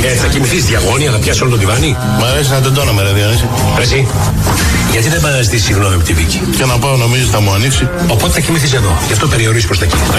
Θα κοιμηθείς διαγώνια, θα πιάσεις όλο το διβάνι. Μ' αρέσει να τεντώναμε, ρε Διονύση. Εσύ, γιατί δεν πας να ζητήσεις συγγνώμη από τη Βίκη? Και να πάω, νομίζεις θα μου ανοίξει? Οπότε θα κοιμηθείς εδώ. Γι' αυτό περιορίζεις προς τα εκεί.